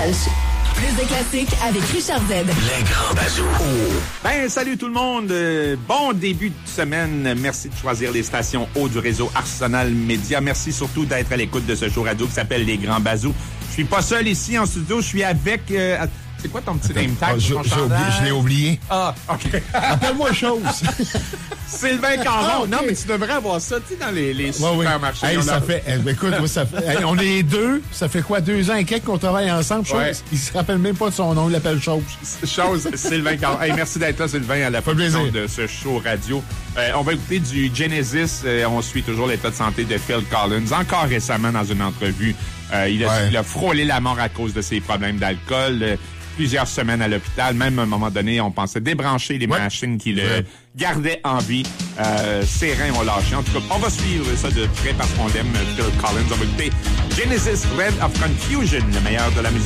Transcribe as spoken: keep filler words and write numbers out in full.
Belge. Plus de classiques avec Richard Z. Les grands bazous. Ben, salut tout le monde. Euh, bon début de semaine. Merci de choisir les stations haut du réseau Arsenal Média. Merci surtout d'être à l'écoute de ce show radio qui s'appelle Les Grands Bazous. Je suis pas seul ici en studio. Je suis avec... Euh, c'est quoi ton petit name tag? Ah, je, j'ai oublié, je l'ai oublié. Ah, OK. Appelle-moi chose. Sylvain Caron. Ah, okay. Non, mais tu devrais avoir ça, tu sais, dans les, les Ouais, supermarchés. oui. Hey, ça a... fait, eh, écoute, moi, ça fait, hey, on est deux. Ça fait quoi, deux ans et quelques qu'on travaille ensemble? Chose. Ouais. Il se rappelle même pas de son nom. Il l'appelle Chose. Chose, Sylvain Caron. Hey, merci d'être là, Sylvain, à la production de ce show radio. Euh, on va écouter du Genesis. Euh, on suit toujours l'état de santé de Phil Collins. Encore récemment, dans une entrevue, euh, il, a, ouais. il a frôlé la mort à cause de ses problèmes d'alcool. Euh, plusieurs semaines à l'hôpital. Même à un moment donné, on pensait débrancher les ouais. machines qui le ouais. gardaient en vie. Euh, ses reins ont lâché. En tout cas, on va suivre ça de près parce qu'on aime Phil Collins. On va écouter Genesis, Red of Confusion, le meilleur de la musique.